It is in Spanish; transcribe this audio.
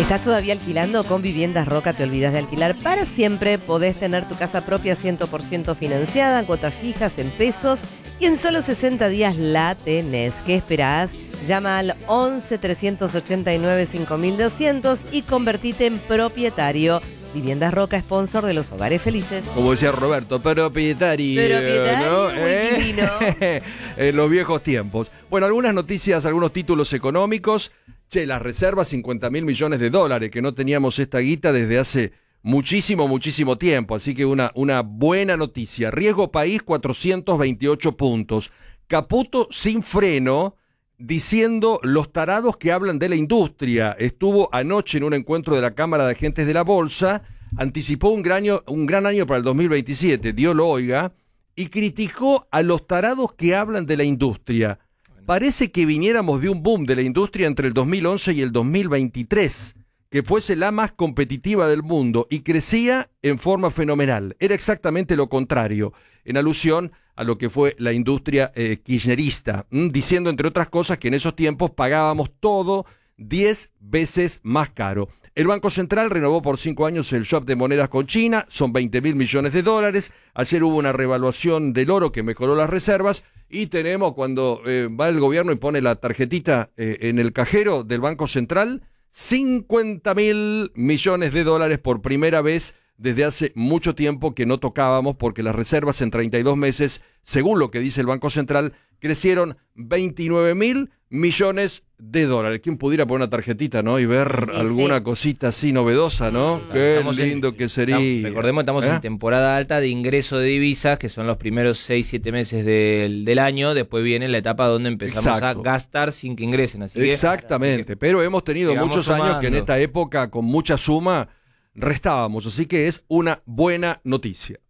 ¿Estás todavía alquilando? Con Viviendas Roca te olvidas de alquilar para siempre. Podés tener tu casa propia 100% financiada, cuotas fijas en pesos y en solo 60 días la tenés. ¿Qué esperás? Llama al 11 389 5200 y convertite en propietario. Viviendas Roca, sponsor de los hogares felices. Como decía Roberto, propietario, ¿no? Muy divino. En los viejos tiempos. Bueno, algunas noticias, algunos títulos económicos. Che, las reservas, 50.000 millones de dólares, que no teníamos esta guita desde hace muchísimo tiempo. Así que una buena noticia. Riesgo país, 428 puntos. Caputo sin freno, diciendo los tarados que hablan de la industria. Estuvo anoche en un encuentro de la Cámara de Agentes de la Bolsa, anticipó un gran año para el 2027, Dios lo oiga, y criticó a los tarados que hablan de la industria. Parece que viniéramos de un boom de la industria entre el 2011 y el 2023, que fuese la más competitiva del mundo y crecía en forma fenomenal. Era exactamente lo contrario, en alusión a lo que fue la industria kirchnerista, diciendo entre otras cosas que en esos tiempos pagábamos todo 10 veces más caro. El Banco Central renovó por 5 años el swap de monedas con China, son 20.000 millones de dólares. Ayer hubo una revaluación del oro que mejoró las reservas y tenemos, cuando va el gobierno y pone la tarjetita en el cajero del Banco Central, 50.000 millones de dólares por primera vez desde hace mucho tiempo que no tocábamos, porque las reservas en 32 meses, según lo que dice el Banco Central, crecieron 29.000 millones de dólares. ¿Quién pudiera poner una tarjetita, no? Y ver alguna cosita así novedosa, ¿no? Qué lindo que sería. Recordemos que estamos en temporada alta de ingreso de divisas, que son los primeros 6-7 meses del año. Después viene la etapa donde empezamos a gastar sin que ingresen. Así exactamente, pero hemos tenido muchos años que en esta época, con mucha suma, restábamos. Así que es una buena noticia.